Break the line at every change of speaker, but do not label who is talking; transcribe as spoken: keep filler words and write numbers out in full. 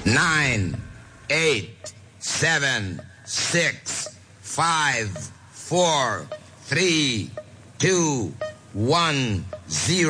nine, eight, seven, six, five, four, three, two, one, zero.